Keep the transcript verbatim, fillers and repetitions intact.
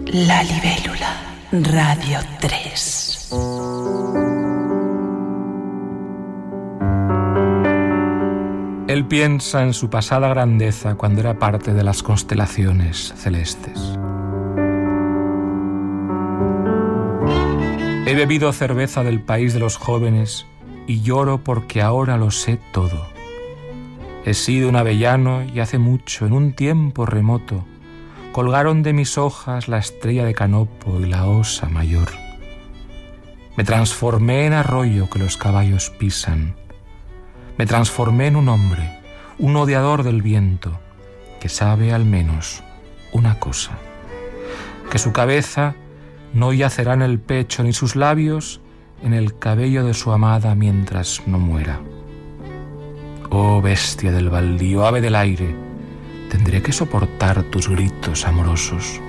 La Libélula, Radio tres. Él piensa en su pasada grandeza cuando era parte de las constelaciones celestes. He bebido cerveza del país de los jóvenes y lloro porque ahora lo sé todo. He sido un avellano y hace mucho, en un tiempo remoto, colgaron de mis hojas la estrella de Canopo y la osa mayor. Me transformé en arroyo que los caballos pisan. Me transformé en un hombre, un odiador del viento, que sabe al menos una cosa: que su cabeza no yacerá en el pecho ni sus labios en el cabello de su amada mientras no muera. Oh bestia del baldío, ave del aire, tendré que soportar tus gritos amorosos.